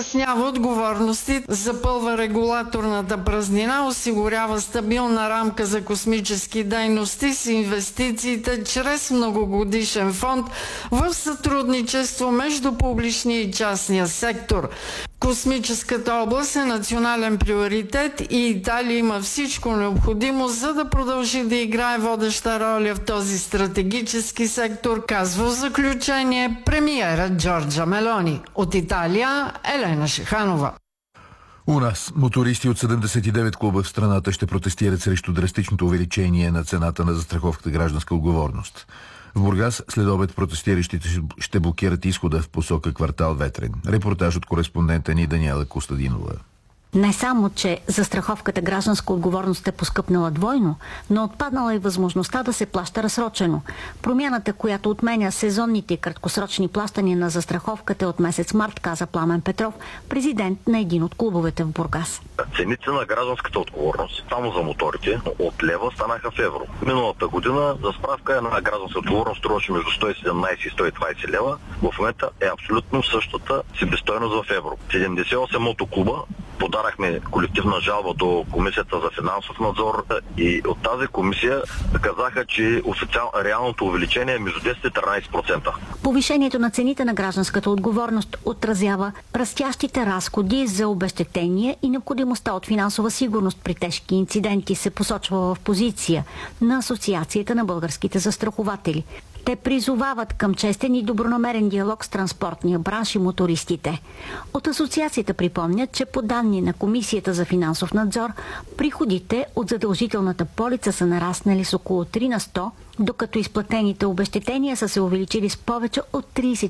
изяснява отговорности, запълва регулаторната празнина, осигурява стабилна рамка за космически дейности с инвестициите чрез многогодишен фонд в сътрудничество между публичния и частния сектор. Космическата област е национален приоритет и Италия има всичко необходимо, за да продължи да играе водеща роля в този стратегически сектор, казва в заключение премиерът Джорджа Мелони. От Италия Елена Шиханова. У нас мотористи от 79 клуба в страната ще протестират срещу драстичното увеличение на цената на застраховката гражданска отговорност. В Бургас след обед протестиращите ще блокират изхода в посока квартал Ветрен. Репортаж от кореспондента ни Даниела Костадинова. Не само, че застраховката гражданска отговорност е поскъпнала двойно, но отпаднала и възможността да се плаща разсрочено. Промяната, която отменя сезонните и краткосрочни плащания на застраховката от месец март, каза Пламен Петров, президент на един от клубовете в Бургас. Цените на гражданската отговорност, само за моторите, от лева станаха в евро. Миналата година, за справка, една гражданска отговорност струваше между 117 и 120 лева. В момента е абсолютно същата себестойност в евро. 78 мотоклуба подадахме колективна жалба до Комисията за финансов надзор и от тази комисия казаха, че реалното увеличение е между 10 и 13%. Повишението на цените на гражданската отговорност отразява растящите разходи за обезщетение и необходимостта от финансова сигурност при тежки инциденти, се посочва в позиция на Асоциацията на българските застрахователи. Те призовават към честен и добронамерен диалог с транспортния бранш и мотористите. От асоциацията припомнят, че по данни на Комисията за финансов надзор, приходите от задължителната полица са нараснали с около 3 на 100, докато изплатените обезщетения са се увеличили с повече от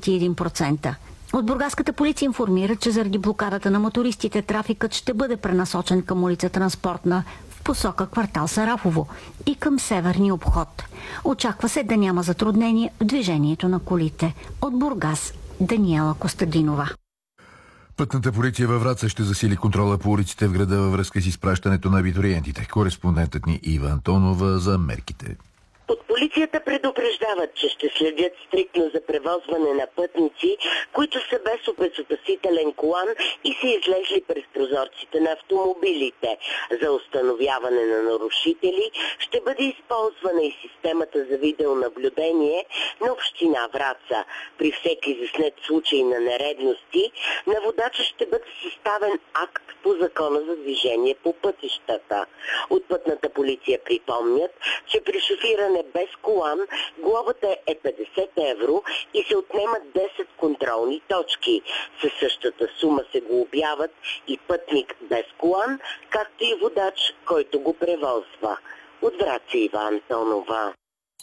31%. От бургаската полиция информира, че заради блокадата на мотористите трафикът ще бъде пренасочен към улица Транспортна в посока квартал Сарафово и към северния обход. Очаква се да няма затруднение в движението на колите. От Бургас Даниела Костадинова. Пътната полиция във Враца ще засили контрола по улиците в града във връзка с изпращането на абитуриентите. Кореспондентът ни Ива Антонова за мерките. От полицията предупреждават, че ще следят стриктно за превозване на пътници, които са без обезопасителен колан и са излезли през прозорците на автомобилите. За установяване на нарушители ще бъде използвана и системата за видеонаблюдение на община Враца. При всеки заснет случай на нередности, на водача ще бъде съставен акт по закона за движение по пътищата. От пътната полиция припомнят, че при шофиране без колан глобата е 50 евро и се отнемат 10 контролни точки. Със същата сума се глобяват и пътник без колан, както и водач, който го превозва. От Враца Ива Антонова.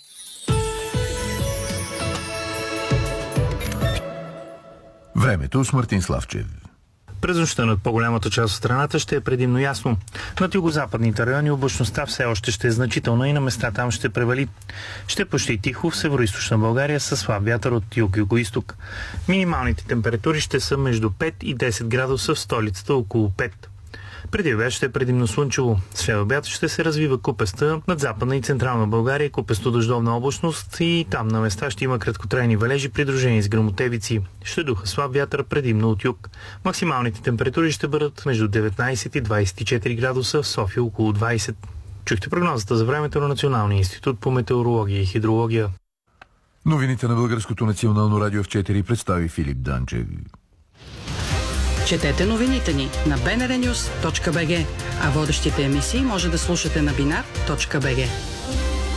Времето с Мартин Славчев. През нощта над по-голямата част от страната ще е предимно ясно. Над югозападните райони облачността все още ще е значителна и на места там ще превали. Ще почти тихо в североизточна България със слаб вятър от юг-югоизток. Минималните температури ще са между 5 и 10 градуса, в столицата около 5. Преди обяд ще е предимно слънчево. След обяд ще се развива купеста над Западна и Централна България, купесто дъждовна облачност и там на места ще има краткотрайни валежи, придружени с гръмотевици. Ще духа слаб вятър, предимно от юг. Максималните температури ще бъдат между 19 и 24 градуса, в София около 20. Чухте прогнозата за времето на Националния институт по метеорология и хидрология. Новините на Българското национално радио в 4 представи Филип Данчев. Четете новините ни на bnrnews.bg, а водещите емисии може да слушате на binar.bg.